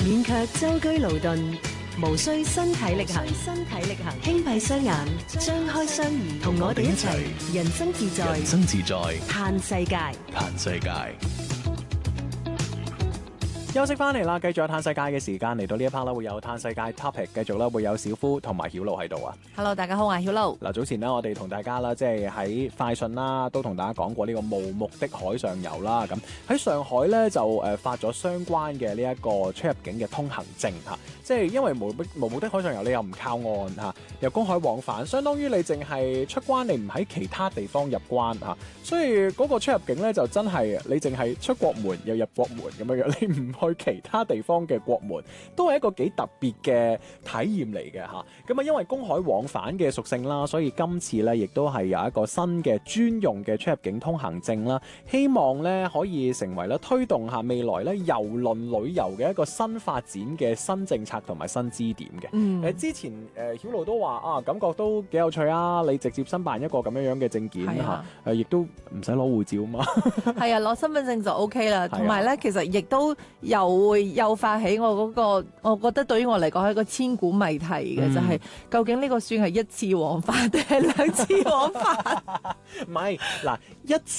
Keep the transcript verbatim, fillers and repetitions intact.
免卻舟車勞頓，無需身體力行，身體力行，輕閉雙眼，張開雙耳，同我哋一齊，人生自在， 人生自在， 嘆世界， 嘆世界。 休息翻嚟啦，繼續有嘆世界嘅時間，嚟到呢一 part 啦，會有嘆世界 topic， 繼續啦，會有小夫同埋曉露喺度啊。 Hello， 大家好，我係曉露。 嗱，早前呢，我哋同大家啦，即係喺快訊啦，都同大家講過呢個無目的海上遊啦。咁喺上海咧就誒發咗相關嘅呢一個出入境嘅通行證嚇，即係因為無無目的海上遊，你又唔靠岸嚇，又公海往返，相當於你淨係出關，你唔喺其他地方入關嚇，所以嗰個出入境咧就真係你淨係出國門又入國門咁樣樣，你唔去其他地方嘅國門，都係一個幾特別嘅體驗嚟嘅嚇。咁啊，因為公海往返嘅屬性啦，所以今次咧亦都係有一個新嘅專用嘅出入境通行證啦。希望咧可以成為咧推動下未來咧郵輪旅遊嘅一個新發展嘅新政策同埋新支點嘅。誒、嗯、之前誒曉露都話啊，感覺都幾有趣啊！你直接申辦一個咁樣樣嘅證件嚇，誒亦都唔使攞護照啊嘛。 係啊，攞身份證就 O K 啦。同埋咧，其實亦都又會誘發起我嗰、嗰個，我覺得對於我嚟講係一個千古謎題嘅，嗯、就係究竟呢個算係一次往返定係兩次往返？ 唔係嗱，一次。